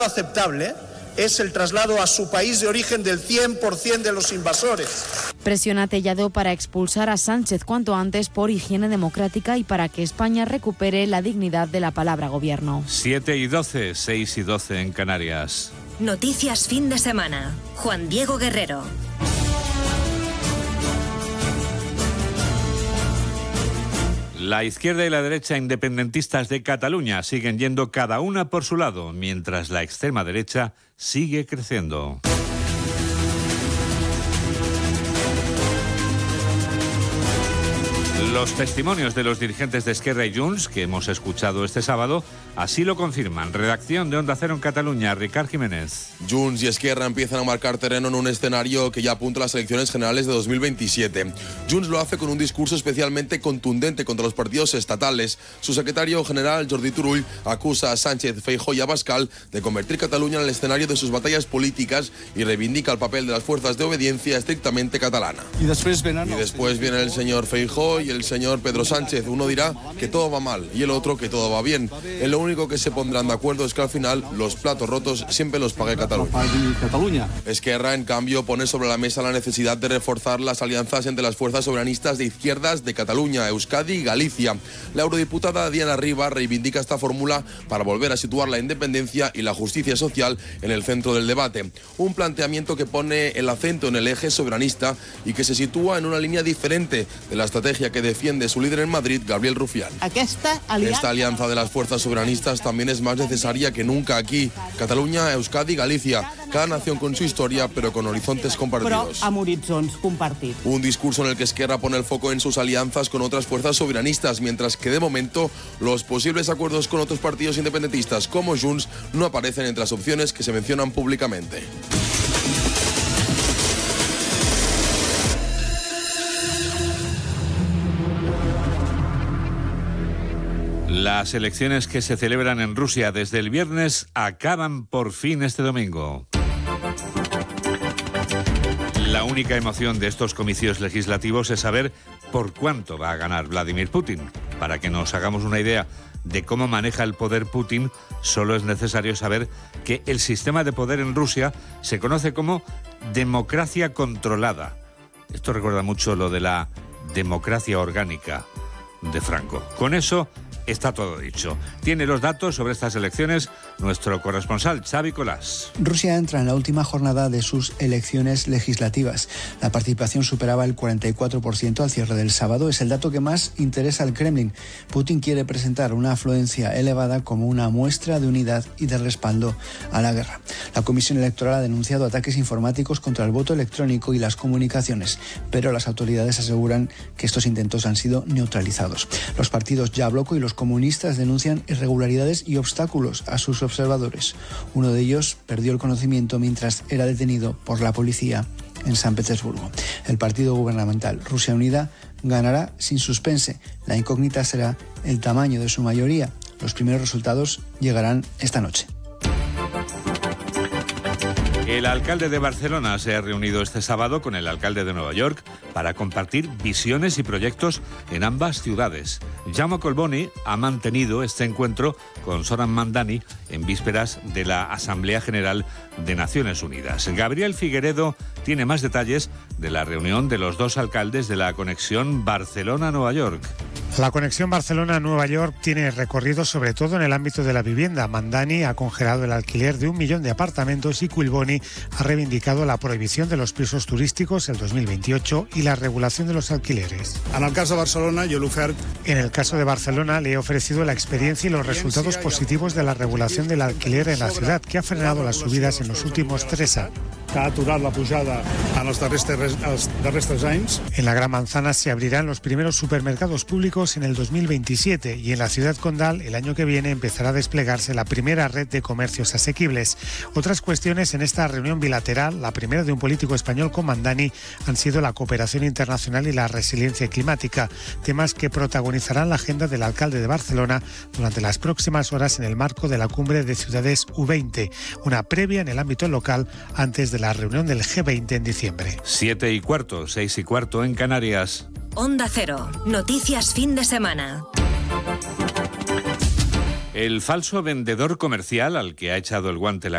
aceptable es el traslado a su país de origen del 100% de los invasores. Presiona Tellado para expulsar a Sánchez cuanto antes por higiene democrática y para que España recupere la dignidad de la palabra gobierno. 7:12, 6:12 en Canarias. Noticias fin de semana. Juan Diego Guerrero. La izquierda y la derecha independentistas de Cataluña siguen yendo cada una por su lado, mientras la extrema derecha sigue creciendo. Los testimonios de los dirigentes de Esquerra y Junts, que hemos escuchado este sábado, así lo confirman. Redacción de Onda Cero en Cataluña, Ricard Jiménez. Junts y Esquerra empiezan a marcar terreno en un escenario que ya apunta a las elecciones generales de 2027. Junts lo hace con un discurso especialmente contundente contra los partidos estatales. Su secretario general, Jordi Turull, acusa a Sánchez, Feijóo y Abascal de convertir Cataluña en el escenario de sus batallas políticas y reivindica el papel de las fuerzas de obediencia estrictamente catalana. Y después viene el señor Feijóo y el señor Pedro Sánchez. Uno dirá que todo va mal y el otro que todo va bien. En lo único que se pondrán de acuerdo es que al final los platos rotos siempre los pague Cataluña. Esquerra, en cambio, pone sobre la mesa la necesidad de reforzar las alianzas entre las fuerzas soberanistas de izquierdas de Cataluña, Euskadi y Galicia. La eurodiputada Diana Riba reivindica esta fórmula para volver a situar la independencia y la justicia social en el centro del debate. Un planteamiento que pone el acento en el eje soberanista y que se sitúa en una línea diferente de la estrategia que defiende su líder en Madrid, Gabriel Rufián. Esta alianza de las fuerzas soberanistas también es más necesaria que nunca aquí. Cataluña, Euskadi y Galicia. Cada nación con su historia, pero con horizontes compartidos. Un discurso en el que Esquerra pone el foco en sus alianzas con otras fuerzas soberanistas, mientras que de momento los posibles acuerdos con otros partidos independentistas como Junts no aparecen entre las opciones que se mencionan públicamente. Las elecciones que se celebran en Rusia desde el viernes acaban por fin este domingo. La única emoción de estos comicios legislativos es saber por cuánto va a ganar Vladimir Putin. Para que nos hagamos una idea de cómo maneja el poder Putin, solo es necesario saber que el sistema de poder en Rusia se conoce como democracia controlada. Esto recuerda mucho lo de la democracia orgánica de Franco. Con eso está todo dicho. Tiene los datos sobre estas elecciones nuestro corresponsal Xavi Colás. Rusia entra en la última jornada de sus elecciones legislativas. La participación superaba el 44% al cierre del sábado. Es el dato que más interesa al Kremlin. Putin quiere presentar una afluencia elevada como una muestra de unidad y de respaldo a la guerra. La Comisión Electoral ha denunciado ataques informáticos contra el voto electrónico y las comunicaciones, pero las autoridades aseguran que estos intentos han sido neutralizados. Los partidos Yabloko y los comunistas denuncian irregularidades y obstáculos a sus observadores. Uno de ellos perdió el conocimiento mientras era detenido por la policía en San Petersburgo. El partido gubernamental Rusia Unida ganará sin suspense. La incógnita será el tamaño de su mayoría. Los primeros resultados llegarán esta noche. El alcalde de Barcelona se ha reunido este sábado con el alcalde de Nueva York para compartir visiones y proyectos en ambas ciudades. Jaume Collboni ha mantenido este encuentro con Zoran Mandani en vísperas de la Asamblea General de Naciones Unidas. Gabriel Figueredo tiene más detalles de la reunión de los dos alcaldes de la conexión Barcelona-Nueva York. La conexión Barcelona-Nueva York tiene recorrido sobre todo en el ámbito de la vivienda. Mandani ha congelado el alquiler de 1 millón de apartamentos y Collboni ha reivindicado la prohibición de los pisos turísticos el 2028 y la regulación de los alquileres. En el caso de Barcelona, En el caso de Barcelona, le he ofrecido la experiencia y los resultados positivos de la regulación del alquiler en la ciudad, que ha frenado las subidas en los últimos 3 años. que ha aturat la pujada en els darrers 3 anys. En la Gran Manzana se abrirán los primeros supermercados públicos en el 2027 y en la ciudad condal el año que viene empezará a desplegarse la primera red de comercios asequibles. Otras cuestiones en esta reunión bilateral, la primera de un político español con Mandani, han sido la cooperación internacional y la resiliencia climática, temas que protagonizarán la agenda del alcalde de Barcelona durante las próximas horas en el marco de la cumbre de ciudades U20, una previa en el ámbito local antes de la reunión del G20 en diciembre. 7:15, 6:15 en Canarias. Onda Cero, noticias fin de semana. El falso vendedor comercial al que ha echado el guante la